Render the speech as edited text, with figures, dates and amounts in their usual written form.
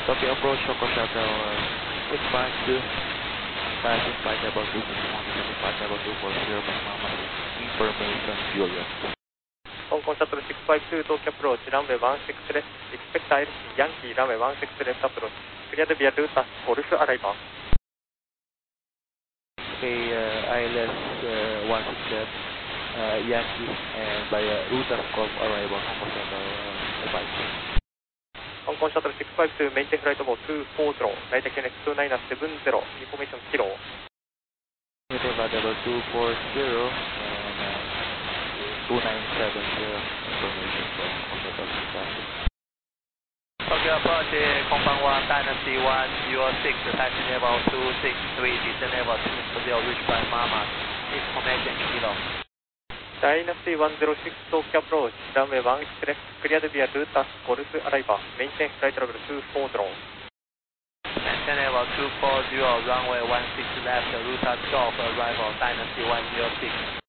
Tokyo approach, Shoko Shuttle, inbound to passing flight level 261, descending flight level 240, Mama, information Juliet. Hong Kong Shuttle 652, Tokyo approach, runway 16 left, expect direction Yankee, runway 16 left approach, cleared via route Golf arrival. Okay, ILS 16 left, Yankee, and by route Golf arrival, Hong Kong Shuttle, advice. Hong Kong Shuttle 652, maintain flight level 240, right QNX 2970, information kilo. Maintain flight level 240, and 2970, information from Hong Kong Shuttle traffic. Tokyo approach, Kongbang 1, Dynasty 106, taxi level 263, descent level 260, reach by Mama, information kilo. Dynasty 106, Tokyo approach, runway 16 left, cleared via route Golf arrival, maintain flight level 240. Maintain level 240, runway 16 left, route Golf arrival, Dynasty 106.